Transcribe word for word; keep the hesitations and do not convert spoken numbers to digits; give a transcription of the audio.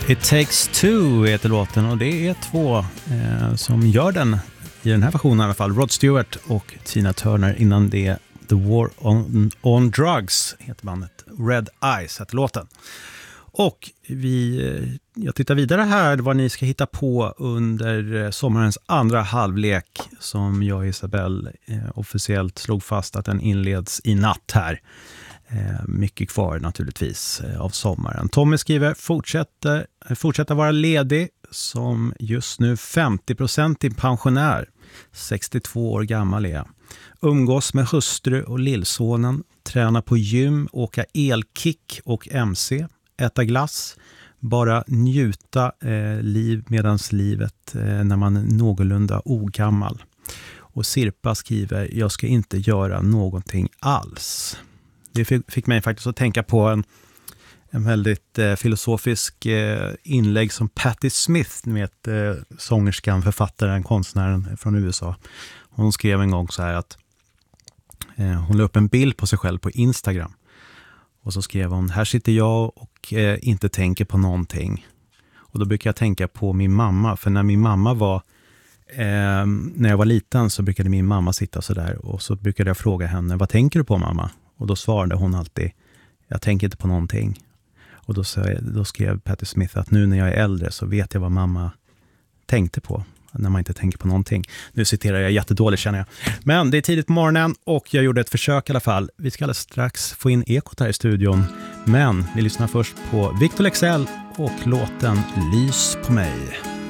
It Takes Two heter låten och det är två eh, som gör den i den här versionen i alla fall. Rod Stewart och Tina Turner. Innan det The War on, on Drugs heter bandet. Red Eyes heter låten. Och vi, jag tittar vidare här vad ni ska hitta på under sommarens andra halvlek som jag och Isabelle eh, officiellt slog fast att den inleds i natt här. Eh, mycket kvar naturligtvis eh, av sommaren. Tommy skriver fortsätter, fortsätter vara ledig som just nu femtio procent i pensionär. sextiotvå år gammal är jag. Umgås med hustru och lillsonen. Träna på gym, åka elkick och M C. Äta glass. Bara njuta eh, liv medans livet eh, när man är någorlunda ogammal. Och Sirpa skriver jag ska inte göra någonting alls. Det fick mig faktiskt att tänka på en, en väldigt eh, filosofisk eh, inlägg som Patti Smith, ni vet, eh, sångerskan, författaren, konstnären från U S A. Hon skrev en gång så här att eh, hon la upp en bild på sig själv på Instagram. Och så skrev hon, här sitter jag och eh, inte tänker på någonting. Och då brukar jag tänka på min mamma, för när min mamma var eh, när jag var liten så brukade min mamma sitta så där och så brukade jag fråga henne, vad tänker du på mamma? Och då svarade hon alltid, jag tänker inte på någonting. Och då, så, då skrev Patti Smith att nu när jag är äldre så vet jag vad mamma tänkte på. När man inte tänker på någonting. Nu citerar jag jättedåligt känner jag. Men det är tidigt på morgonen och jag gjorde ett försök i alla fall. Vi ska alldeles strax få in ekot här i studion. Men vi lyssnar först på Victor Leksell och låten Lys på mig.